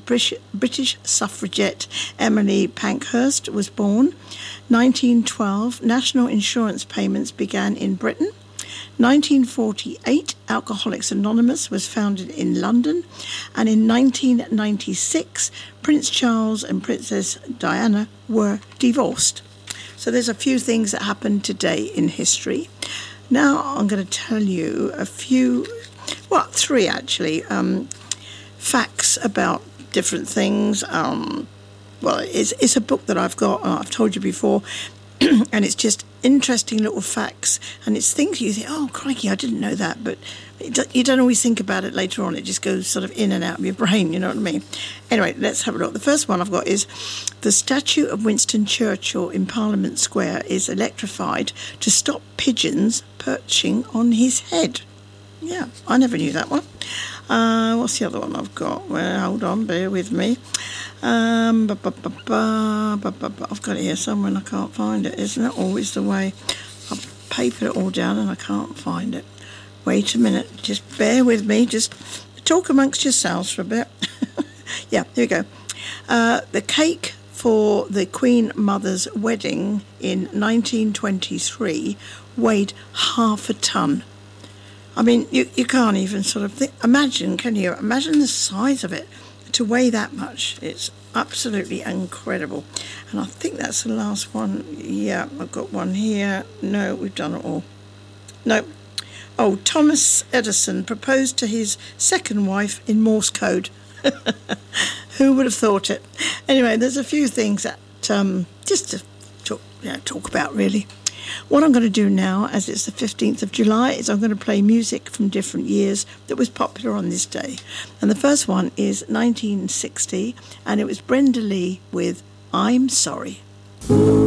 British suffragette Emily Pankhurst was born. 1912, national insurance payments began in Britain. 1948, Alcoholics Anonymous was founded in London. And in 1996, Prince Charles and Princess Diana were divorced. So there's a few things that happened today in history. Now I'm going to tell you a few, well, three actually, facts about different things. Well, it's a book that I've got, I've told you before, and it's just interesting little facts, and it's things you think, oh, crikey, I didn't know that, but you don't always think about it later on. It just goes sort of in and out of your brain, you know what I mean? Anyway, let's have a look. The first one I've got is the statue of Winston Churchill in Parliament Square is electrified to stop pigeons perching on his head. Yeah, I never knew that one. What's the other one I've got? Well, hold on, bear with me. I've got it here somewhere and I can't find it. Isn't that always the way? I've papered it all down and I can't find it. Wait a minute, just bear with me. Just talk amongst yourselves for a bit. Yeah, here we go. The cake for the Queen Mother's wedding in 1923 weighed 1/2 ton. I mean, you can't even sort of imagine, can you? Imagine the size of it to weigh that much. It's absolutely incredible. And I think that's the last one. Yeah, I've got one here. No, we've done it all. No. Oh, Thomas Edison proposed to his second wife in Morse code. Who would have thought it? Anyway, there's a few things that just to talk about, really. What I'm going to do now, as it's the 15th of July, is I'm going to play music from different years that was popular on this day. And the first one is 1960, and it was Brenda Lee with I'm Sorry.